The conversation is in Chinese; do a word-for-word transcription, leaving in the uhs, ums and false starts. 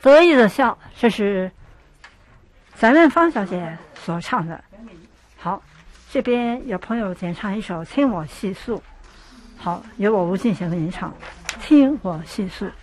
得意的笑，这是翟兰芳小姐所唱的。好，这边有朋友点唱一首《听我细诉》，好，由我吴进贤为您唱《听我细诉》。